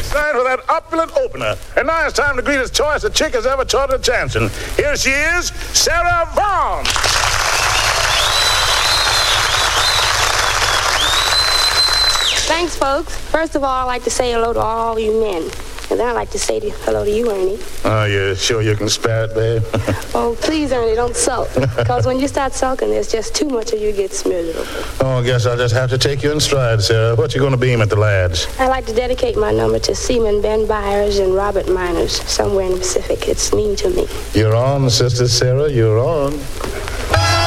Sign for that opulent opener. And now it's time to greet as choice a chick has ever taught a chancing. Here she is, Sarah Vaughan. Thanks, folks. First of all, I'd like to say hello to all you men. And then I'd like to say hello to you, Ernie. Oh, you sure you can spare it, babe? Oh, please, Ernie, don't sulk. Because when you start sulking, there's just too much of you gets miserable. Oh, I guess I'll just have to take you in stride, Sarah. What you going to beam at the lads? I'd like to dedicate my number to Seaman Ben Byers and Robert Miners, somewhere in the Pacific. It's mean to me. You're on, Sister Sarah, you're on.